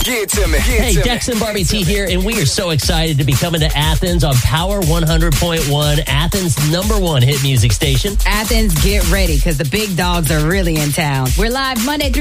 Get to me. Hey, Dex and Barbie T here, and we are so excited to be coming to Athens on Power 100.1, Athens' #1 hit music station. Athens, get ready, because the big dogs are really in town. We're live Monday through